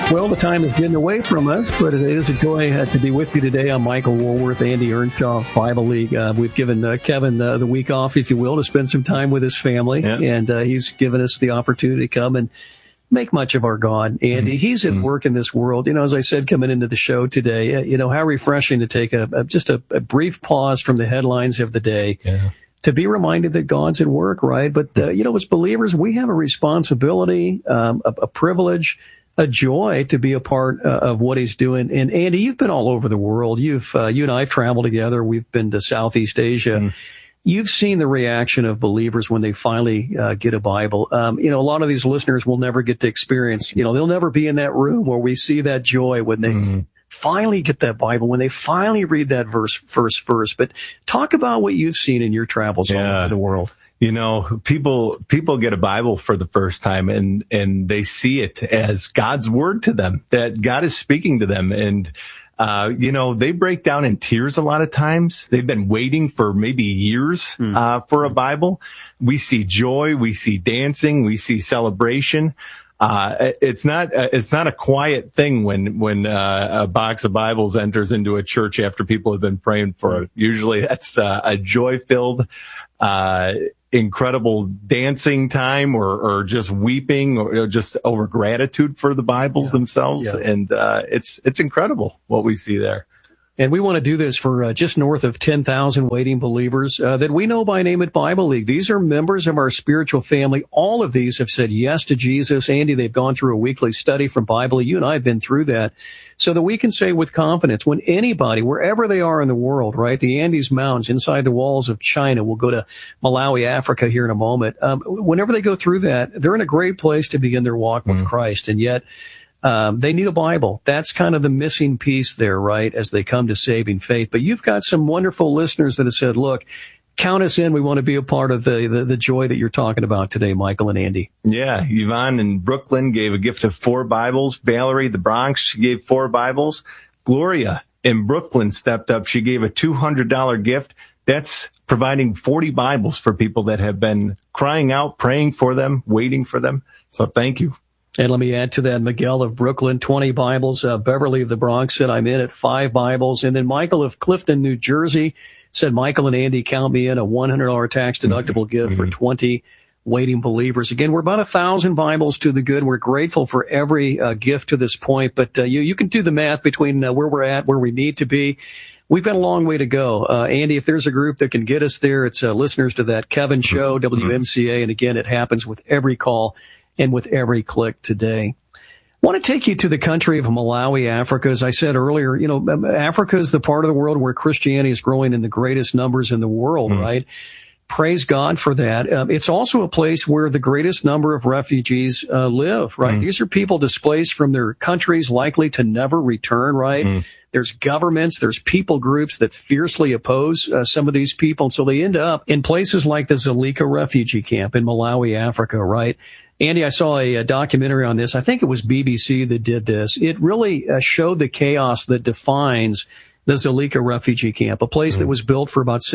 Well, the time is getting away from us, but it is a joy to be with you today. I'm Michael Woolworth, Andy Earnshaw, Bible League. We've given Kevin the week off, if you will, to spend some time with his family, and he's given us the opportunity to come and make much of our God. And he's at work in this world. You know, as I said, coming into the show today, you know, how refreshing to take just a brief pause from the headlines of the day. Yeah. To be reminded that God's at work, right? But, you know, as believers, we have a responsibility, a privilege, a joy to be a part of what he's doing. And Andy, you've been all over the world. You and I have traveled together. We've been to Southeast Asia. You've seen the reaction of believers when they finally get a Bible. You know, a lot of these listeners will never get to experience, you know, they'll never be in that room where we see that joy when they finally get that Bible, when they finally read that first verse. But talk about what you've seen in your travels all over the world. You know, people get a Bible for the first time and they see it as God's word to them, that God is speaking to them. And, you know, they break down in tears a lot of times. They've been waiting for maybe years, for a Bible. We see joy. We see dancing. We see celebration. It's not a quiet thing when a box of Bibles enters into a church after people have been praying for it. Usually that's a joy-filled, incredible dancing time or just weeping or just over gratitude for the Bibles themselves. Yeah. And, it's incredible what we see there. And we want to do this for just north of 10,000 waiting believers that we know by name at Bible League. These are members of our spiritual family. All of these have said yes to Jesus. Andy, they've gone through a weekly study from Bible League. You and I have been through that so that we can say with confidence when anybody, wherever they are in the world, right, the Andes Mountains, inside the walls of China, we'll go to Malawi, Africa here in a moment. Whenever they go through that, they're in a great place to begin their walk with Christ. And yet, they need a Bible. That's kind of the missing piece there, right, as they come to saving faith. But you've got some wonderful listeners that have said, look, count us in. We want to be a part of the joy that you're talking about today, Michael and Andy. Yeah, Yvonne in Brooklyn gave a gift of 4 Bibles. Valerie, the Bronx, she gave 4 Bibles. Gloria in Brooklyn stepped up. She gave a $200 gift. That's providing 40 Bibles for people that have been crying out, praying for them, waiting for them. So thank you. And let me add to that, Miguel of Brooklyn, 20 Bibles. Beverly of the Bronx said, I'm in at 5 Bibles. And then Michael of Clifton, New Jersey said, Michael and Andy, count me in, a $100 tax-deductible gift for 20 waiting believers. Again, we're about 1,000 Bibles to the good. We're grateful for every gift to this point. But you can do the math between where we're at, where we need to be. We've got a long way to go. Andy, if there's a group that can get us there, it's listeners to that Kevin show, WMCA. And again, it happens with every call and with every click today. I want to take you to the country of Malawi, Africa. As I said earlier, you know, Africa is the part of the world where Christianity is growing in the greatest numbers in the world, right? Praise God for that. It's also a place where the greatest number of refugees live, right? These are people displaced from their countries, likely to never return, right? There's governments, there's people groups that fiercely oppose some of these people. And so they end up in places like the Dzaleka refugee camp in Malawi, Africa, right? Andy, I saw a documentary on this. I think it was BBC that did this. It really showed the chaos that defines the Dzaleka refugee camp, a place that was built for about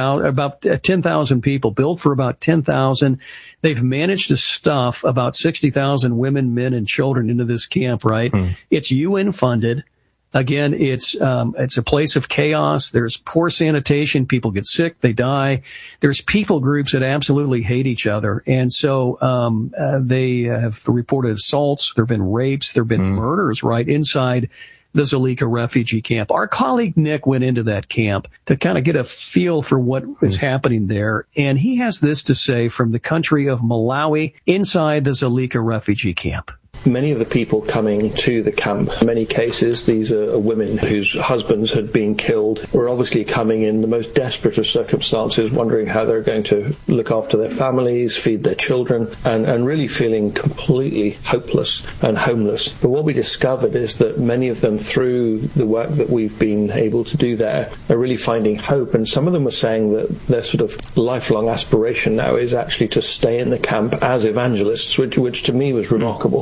10,000 people, built for about 10,000. They've managed to stuff about 60,000 women, men, and children into this camp, right? It's UN funded. Again, it's a place of chaos. There's poor sanitation. People get sick. They die. There's people groups that absolutely hate each other. And so, they have reported assaults. There've been rapes. There've been murders right inside the Dzaleka refugee camp. Our colleague Nick went into that camp to kind of get a feel for what is happening there. And he has this to say from the country of Malawi inside the Dzaleka refugee camp. Many of the people coming to the camp, in many cases, these are women whose husbands had been killed, were obviously coming in the most desperate of circumstances, wondering how they're going to look after their families, feed their children, and really feeling completely hopeless and homeless. But what we discovered is that many of them, through the work that we've been able to do there, are really finding hope. And some of them were saying that their sort of lifelong aspiration now is actually to stay in the camp as evangelists, which to me was remarkable.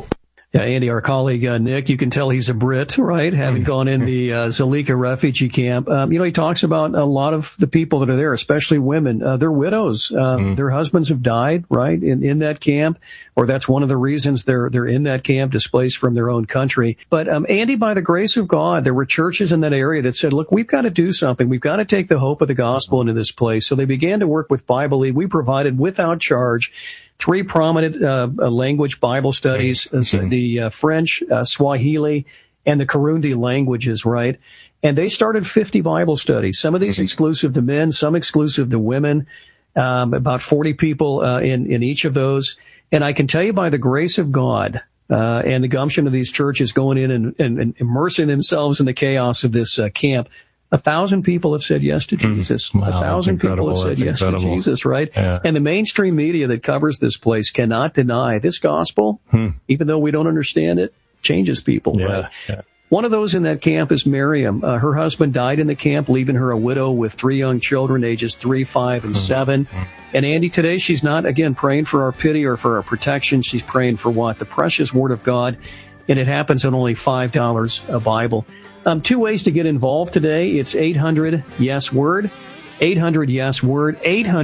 Yeah, Andy, our colleague, Nick, you can tell he's a Brit, right? Having gone in the Zulika refugee camp. He talks about a lot of the people that are there, especially women. They're widows. Their husbands have died, right, in that camp, or that's one of the reasons they're in that camp, displaced from their own country. But, Andy, by the grace of God, there were churches in that area that said, look, we've got to do something. We've got to take the hope of the gospel into this place. So they began to work with Bible League. We provided without charge 3 prominent language Bible studies, the French, Swahili, and the Kirundi languages, right? And they started 50 Bible studies, some of these exclusive to men, some exclusive to women, about 40 people in each of those. And I can tell you by the grace of God and the gumption of these churches going in and immersing themselves in the chaos of this camp, 1,000 people have said yes to Jesus. Wow, 1,000 people have said yes to Jesus, right? Yeah. And the mainstream media that covers this place cannot deny this gospel, even though we don't understand it, changes people, right? Yeah. One of those in that camp is Miriam. Her husband died in the camp, leaving her a widow with 3 young children, ages 3, 5, and 7. And Andy, today she's not, again, praying for our pity or for our protection. She's praying for what? The precious Word of God. And it happens at only $5 a Bible. 2 ways to get involved today. It's 800-YES-WORD, 800-YES-WORD,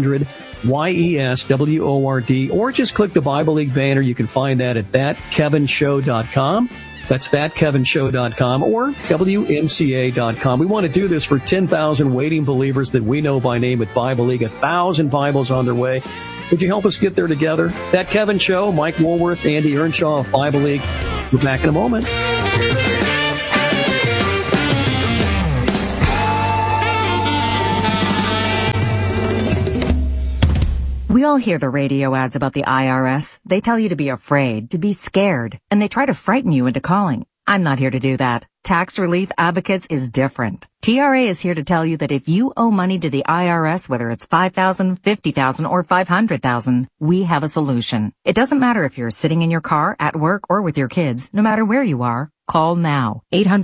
800-YES-WORD, or just click the Bible League banner. You can find that at thatkevinshow.com. That's thatkevinshow.com or WMCA.com. We want to do this for 10,000 waiting believers that we know by name at Bible League, 1,000 Bibles on their way. Would you help us get there together? That Kevin Show, Mike Woolworth, Andy Earnshaw of Bible League. We're back in a moment. We all hear the radio ads about the IRS. They tell you to be afraid, to be scared, and they try to frighten you into calling. I'm not here to do that. Tax Relief Advocates is different. TRA is here to tell you that if you owe money to the IRS, whether it's $5,000, $50,000, or $500,000, we have a solution. It doesn't matter if you're sitting in your car, at work, or with your kids. No matter where you are, call now.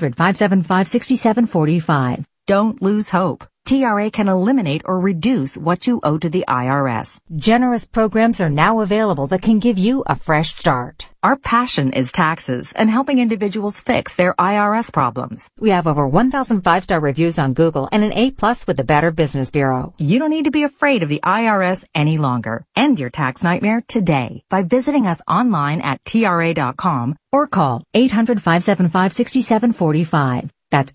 800-575-6745. Don't lose hope. TRA can eliminate or reduce what you owe to the IRS. Generous programs are now available that can give you a fresh start. Our passion is taxes and helping individuals fix their IRS problems. We have over 1,000 5-star reviews on Google and an A+ with the Better Business Bureau. You don't need to be afraid of the IRS any longer. End your tax nightmare today by visiting us online at TRA.com or call 800-575-6745. That's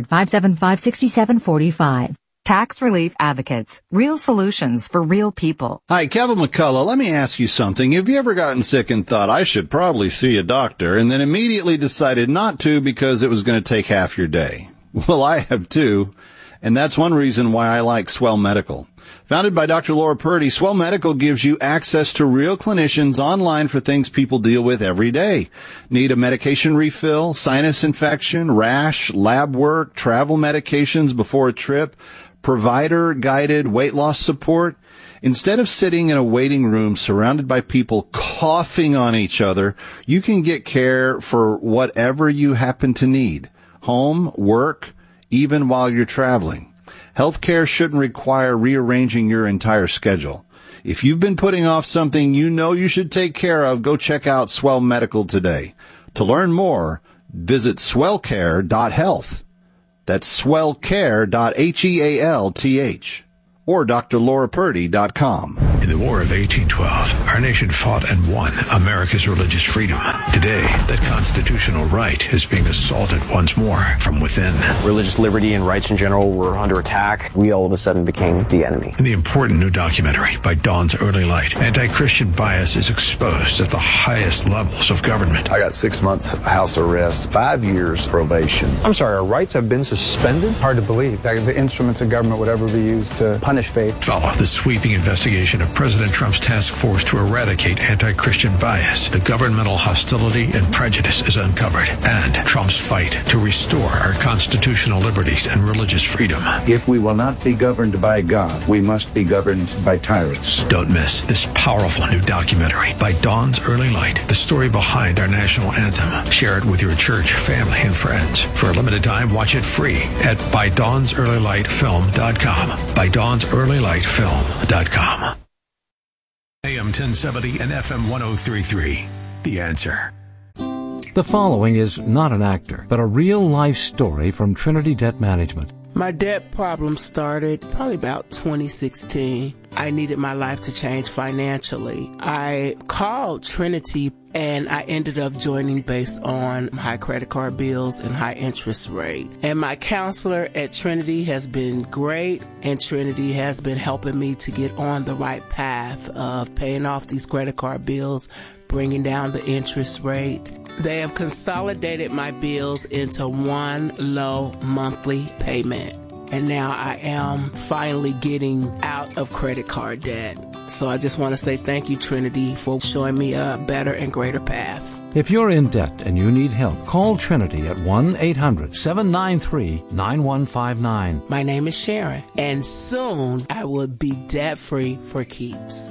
800-575-6745. Tax Relief Advocates. Real solutions for real people. Hi, Kevin McCullough. Let me ask you something. Have you ever gotten sick and thought, I should probably see a doctor, and then immediately decided not to because it was going to take half your day? Well, I have too, and that's one reason why I like Swell Medical. Founded by Dr. Laura Purdy, Swell Medical gives you access to real clinicians online for things people deal with every day. Need a medication refill, sinus infection, rash, lab work, travel medications before a trip, provider-guided weight loss support? Instead of sitting in a waiting room surrounded by people coughing on each other, you can get care for whatever you happen to need. Home, work, even while you're traveling. Healthcare shouldn't require rearranging your entire schedule. If you've been putting off something you know you should take care of, go check out Swell Medical today. To learn more, visit swellcare.health. That's swellcare.health. Or drlaurapurdy.com. In the War of 1812, our nation fought and won America's religious freedom. Today, that constitutional right is being assaulted once more from within. Religious liberty and rights in general were under attack. We all of a sudden became the enemy. In the important new documentary by Dawn's Early Light, anti-Christian bias is exposed at the highest levels of government. I got 6 months house arrest, 5 years probation. I'm sorry, our rights have been suspended? Hard to believe that the instruments of government would ever be used to punish faith. Follow the sweeping investigation of President Trump's task force to eradicate anti-Christian bias. The governmental hostility and prejudice is uncovered, and Trump's fight to restore our constitutional liberties and religious freedom. If we will not be governed by God, we must be governed by tyrants. Don't miss this powerful new documentary by Dawn's Early Light, the story behind our national anthem. Share it with your church, family, and friends. For a limited time, watch it free at bydawnsearlylightfilm.com. bydawnsearlylightfilm.com. AM 1070 and FM 1033. The Answer. The following is not an actor, but a real-life story from Trinity Debt Management. My debt problem started probably about 2016. I needed my life to change financially. I called Trinity and I ended up joining based on high credit card bills and high interest rate. And my counselor at Trinity has been great, and Trinity has been helping me to get on the right path of paying off these credit card bills, bringing down the interest rate. They have consolidated my bills into one low monthly payment. And now I am finally getting out of credit card debt. So I just want to say thank you, Trinity, for showing me a better and greater path. If you're in debt and you need help, call Trinity at 1-800-793-9159. My name is Sharon, and soon I will be debt-free for keeps.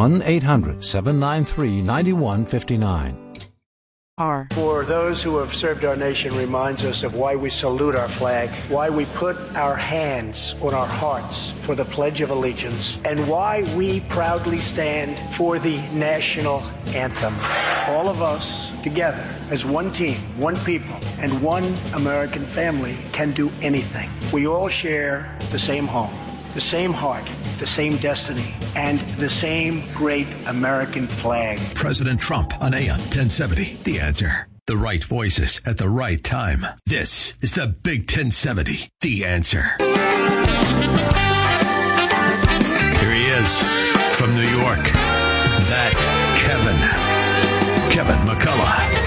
1-800-793-9159. For those who have served our nation reminds us of why we salute our flag, why we put our hands on our hearts for the Pledge of Allegiance, and why we proudly stand for the national anthem. All of us together as one team, one people, and one American family can do anything. We all share the same home, the same heart, the same destiny, and the same great American flag. President Trump on AM 1070. The Answer. The right voices at the right time. This is the Big 1070. The Answer. Here he is from New York. That Kevin McCullough.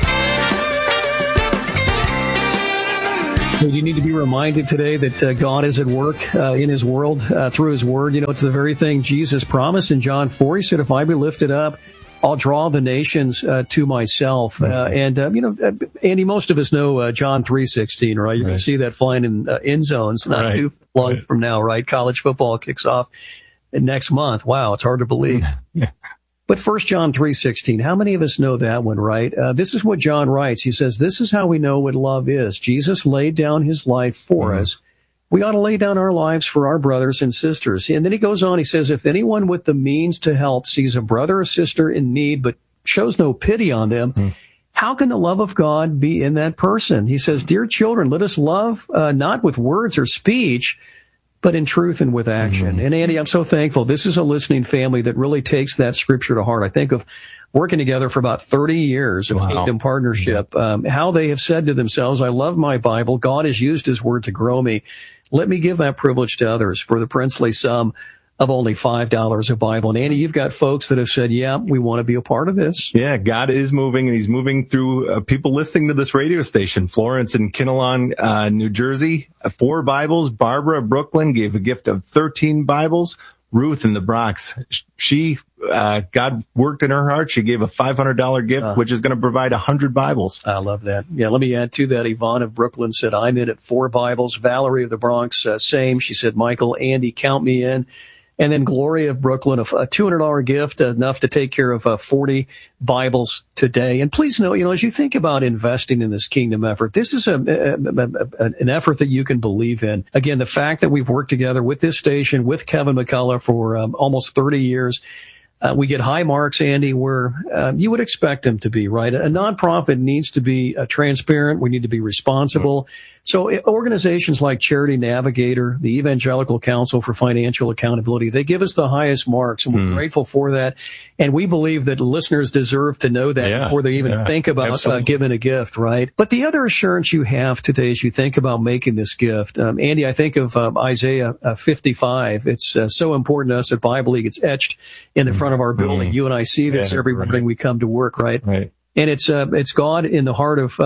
You need to be reminded today that God is at work in his world through his word. You know, it's the very thing Jesus promised in John 4. He said, if I be lifted up, I'll draw the nations to myself. Andy, most of us know John 3:16, right? You're going to see that flying in end zones not too long from now, right? College football kicks off next month. Wow, it's hard to believe. But 1 John 3:16, how many of us know that one, right? This is what John writes. He says, this is how we know what love is. Jesus laid down his life for us. We ought to lay down our lives for our brothers and sisters. And then he goes on, he says, if anyone with the means to help sees a brother or sister in need but shows no pity on them, how can the love of God be in that person? He says, dear children, let us love not with words or speech, but in truth and with action. And Andy, I'm so thankful. This is a listening family that really takes that scripture to heart. I think of working together for about 30 years of Kingdom Partnership, how they have said to themselves, I love my Bible. God has used his word to grow me. Let me give that privilege to others for the princely sum of only $5 a Bible. And Andy, you've got folks that have said, yeah, we want to be a part of this. Yeah, God is moving, and he's moving through people listening to this radio station. Florence in Kinnelon, New Jersey, 4 Bibles. Barbara, Brooklyn, gave a gift of 13 Bibles. Ruth in the Bronx, God worked in her heart. She gave a $500 gift, which is going to provide 100 Bibles. I love that. Yeah, let me add to that. Yvonne of Brooklyn said, I'm in at 4 Bibles. Valerie of the Bronx, same. She said, Michael, Andy, count me in. And then Gloria of Brooklyn, a $200 gift, enough to take care of 40 Bibles today. And please know, as you think about investing in this kingdom effort, this is an effort that you can believe in. Again, the fact that we've worked together with this station, with Kevin McCullough for almost 30 years, we get high marks, Andy, where you would expect them to be, right? A nonprofit needs to be transparent. We need to be responsible. So organizations like Charity Navigator, the Evangelical Council for Financial Accountability, they give us the highest marks, and we're grateful for that. And we believe that listeners deserve to know that before they even think about giving a gift, right? But the other assurance you have today as you think about making this gift, Andy, I think of Isaiah 55. It's so important to us at Bible League. It's etched in the front of our building. You and I see this every morning we come to work, right? Right. And it's God in the heart of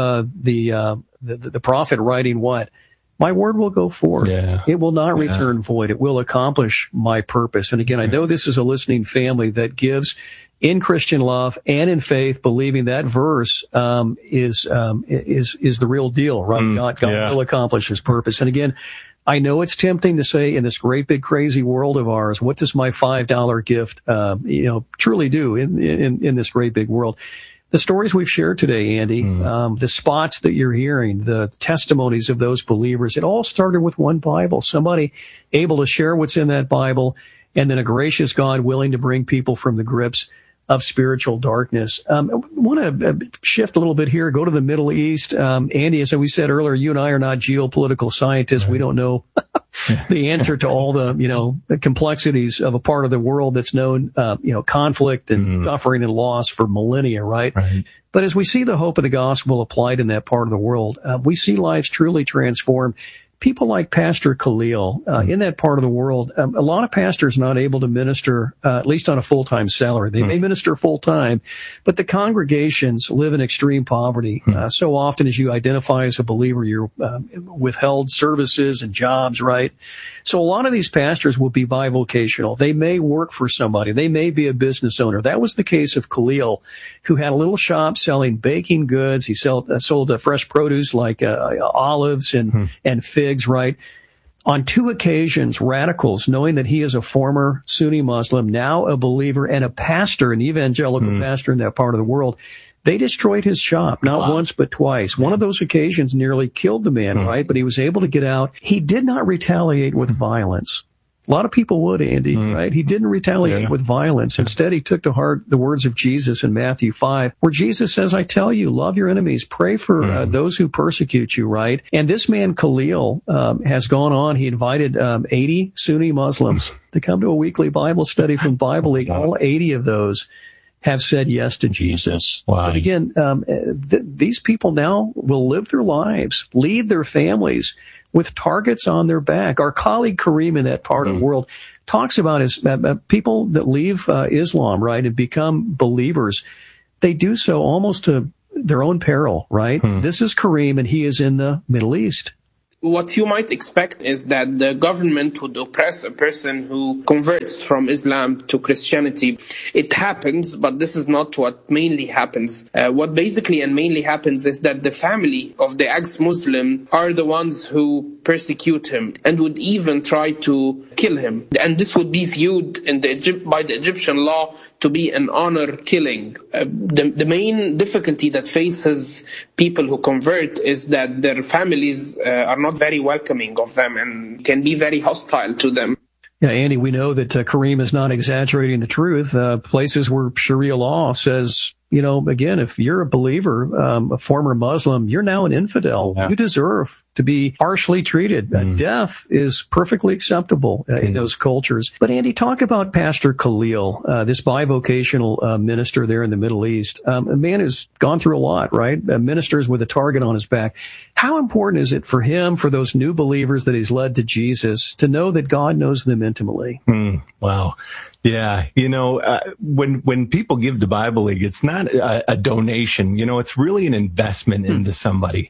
the prophet writing what? My word will go forth. Yeah. It will not return void. It will accomplish my purpose. And again, I know this is a listening family that gives in Christian love and in faith, believing that verse is the real deal, right? God will accomplish his purpose. And again, I know it's tempting to say in this great big crazy world of ours, what does my $5 gift truly do in this great big world? The stories we've shared today, Andy, the spots that you're hearing, the testimonies of those believers, it all started with one Bible, somebody able to share what's in that Bible, and then a gracious God willing to bring people from the grips of spiritual darkness. I want to shift a little bit here, go to the Middle East. Andy, as we said earlier, you and I are not geopolitical scientists. Right. We don't know the answer to all the, the complexities of a part of the world that's known, conflict and suffering and loss for millennia, right? But as we see the hope of the gospel applied in that part of the world, we see lives truly transformed. People like Pastor Khalil in that part of the world, a lot of pastors not able to minister, at least on a full-time salary. They may minister full-time, but the congregations live in extreme poverty. So often as you identify as a believer, you're withheld services and jobs, right? So a lot of these pastors will be bivocational. They may work for somebody. They may be a business owner. That was the case of Khalil, who had a little shop selling baking goods. He sold fresh produce like olives and figs, right? On 2 occasions, radicals, knowing that he is a former Sunni Muslim, now a believer and a pastor, an evangelical pastor in that part of the world, they destroyed his shop, not once but twice. One of those occasions nearly killed the man, right? But he was able to get out. He did not retaliate with violence. A lot of people would, Andy, right? He didn't retaliate with violence. Instead, he took to heart the words of Jesus in Matthew 5, where Jesus says, I tell you, love your enemies, pray for those who persecute you, right? And this man, Khalil, has gone on. He invited 80 Sunni Muslims to come to a weekly Bible study from Bible League. All 80 of those have said yes to Jesus. Wow. But again, these people now will live their lives, lead their families with targets on their back. Our colleague Kareem in that part of the world talks about his people that leave Islam, right, and become believers. They do so almost to their own peril, right? This is Kareem, and he is in the Middle East. What you might expect is that the government would oppress a person who converts from Islam to Christianity. It happens, but this is not what mainly happens. What basically and mainly happens is that the family of the ex-Muslim are the ones who persecute him and would even try to kill him. And this would be viewed by the Egyptian law to be an honor killing. The main difficulty that faces people who convert is that their families are not very welcoming of them and can be very hostile to them. Yeah, Andy, we know that Kareem is not exaggerating the truth. Places where Sharia law says, again, if you're a believer, a former Muslim, you're now an infidel. Yeah. You deserve to be harshly treated. Death is perfectly acceptable in those cultures. But Andy, talk about Pastor Khalil, this bivocational minister there in the Middle East. A man who's gone through a lot, right? Ministers with a target on his back. How important is it for him, for those new believers that he's led to Jesus, to know that God knows them intimately? Wow. Yeah. When people give to Bible League, it's not a donation. It's really an investment into somebody.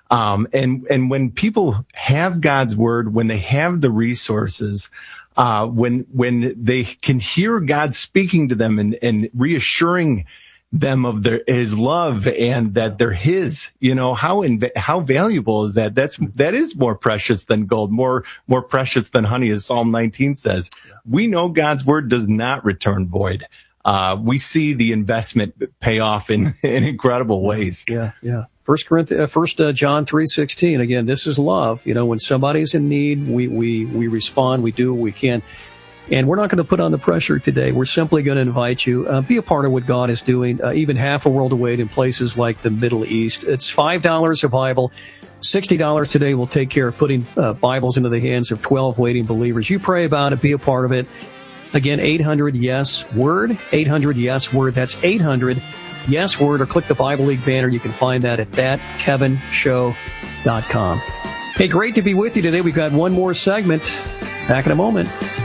And when people have God's word, when they have the resources, when they can hear God speaking to them and reassuring them of his love and that they're his, how valuable is that? That is more precious than gold, more precious than honey, as Psalm 19 says. We know God's word does not return void. We see the investment pay off in incredible ways. Yeah. 1 John 3:16. Again, this is love. When somebody's in need, we respond, we do what we can. And we're not going to put on the pressure today. We're simply going to invite you, be a part of what God is doing, even half a world away in places like the Middle East. It's $5 a Bible. $60 today will take care of putting Bibles into the hands of 12 waiting believers. You pray about it, be a part of it. Again, 800-YES-WORD, 800-YES-WORD. That's 800-YES-WORD, or click the Bible League banner. You can find that at thatkevinshow.com. Hey, great to be with you today. We've got one more segment. Back in a moment.